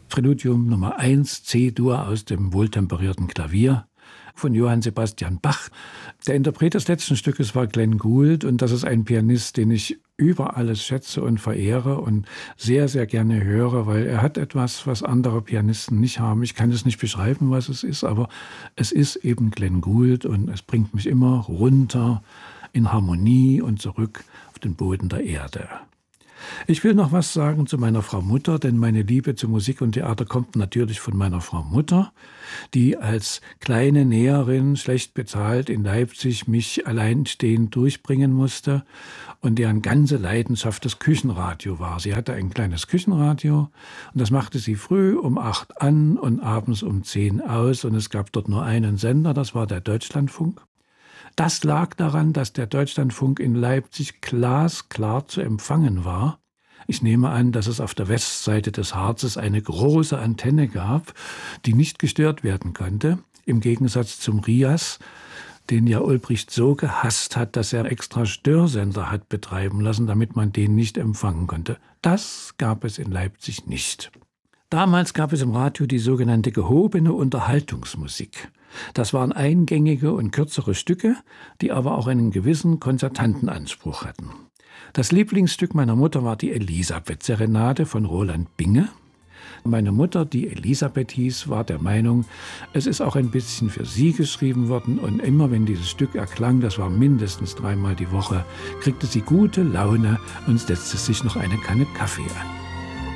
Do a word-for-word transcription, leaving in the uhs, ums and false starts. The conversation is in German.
Präludium Nummer eins, C-Dur aus dem wohltemperierten Klavier von Johann Sebastian Bach. Der Interpret des letzten Stückes war Glenn Gould und das ist ein Pianist, den ich über alles schätze und verehre und sehr, sehr gerne höre, weil er hat etwas, was andere Pianisten nicht haben. Ich kann es nicht beschreiben, was es ist, aber es ist eben Glenn Gould und es bringt mich immer runter in Harmonie und zurück auf den Boden der Erde. Ich will noch was sagen zu meiner Frau Mutter, denn meine Liebe zu Musik und Theater kommt natürlich von meiner Frau Mutter, die als kleine Näherin, schlecht bezahlt, in Leipzig mich alleinstehend durchbringen musste und deren ganze Leidenschaft das Küchenradio war. Sie hatte ein kleines Küchenradio und das machte sie früh um acht an und abends um zehn aus und es gab dort nur einen Sender, das war der Deutschlandfunk. Das lag daran, dass der Deutschlandfunk in Leipzig glasklar zu empfangen war. Ich nehme an, dass es auf der Westseite des Harzes eine große Antenne gab, die nicht gestört werden konnte, im Gegensatz zum R I A S, den ja Ulbricht so gehasst hat, dass er extra Störsender hat betreiben lassen, damit man den nicht empfangen konnte. Das gab es in Leipzig nicht. Damals gab es im Radio die sogenannte gehobene Unterhaltungsmusik. Das waren eingängige und kürzere Stücke, die aber auch einen gewissen Konzertantenanspruch hatten. Das Lieblingsstück meiner Mutter war die Elisabeth-Serenade von Roland Binge. Meine Mutter, die Elisabeth hieß, war der Meinung, es ist auch ein bisschen für sie geschrieben worden und immer wenn dieses Stück erklang, das war mindestens dreimal die Woche, kriegte sie gute Laune und setzte sich noch eine Kanne Kaffee an.